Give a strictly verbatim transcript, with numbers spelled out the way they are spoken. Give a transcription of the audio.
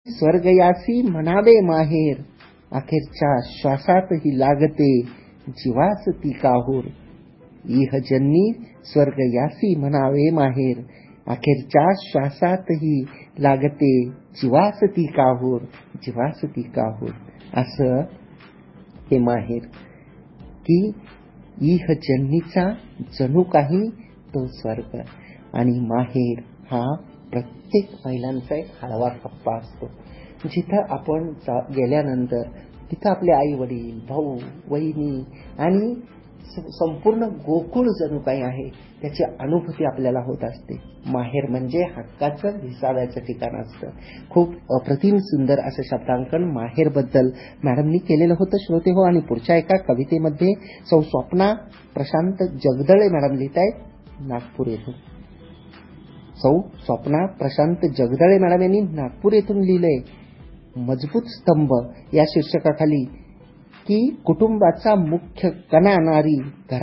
स्वर्गयासी म्हणावे माहेर, अखेरच्या श्वासातही लागते जीवास ती काहूर. इहजन्मी स्वर्गयासी म्हणावे माहेर, अखेरच्या श्वासातही लागते जीवास ती काहूर, जीवास ती काहूर. असं हे माहेर की इह जन्मीचा जणू काही तो स्वर्ग. आणि माहेर हा प्रत्येक महिलांचा एक हळवा टप्पा असतो, जिथं आपण गेल्यानंतर तिथं आपले आई वडील, भाऊ, वहिनी आणि संपूर्ण गोकुळ जणू काही आहे त्याची अनुभूती आपल्याला होत असते. माहेर म्हणजे हक्काचं विसाव्याचं ठिकाण असतं. खूप अप्रतिम सुंदर असं शब्दांकन माहेर बद्दल मॅडमनी केलेलं होतं श्रोते हो. आणि पुढच्या एका कवितेमध्ये सौ स्वप्ना प्रशांत जगदळे मॅडम लिहित आहेत नागपूर येथून. सौ स्वप्ना प्रशांत जगदळे मॅडम यांनी नागपूर येथून लिहिलंय मजबूत स्तंभ या शीर्षकाखाली की कुटुंबाचा मुख्य कणा नारी,